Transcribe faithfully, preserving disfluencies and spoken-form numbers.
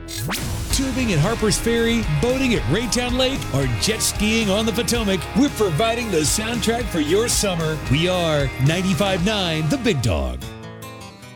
Tubing at Harper's Ferry, boating at Raytown Lake, or jet skiing on the Potomac, we're providing the soundtrack for your summer. We are ninety-five point nine The Big Dog.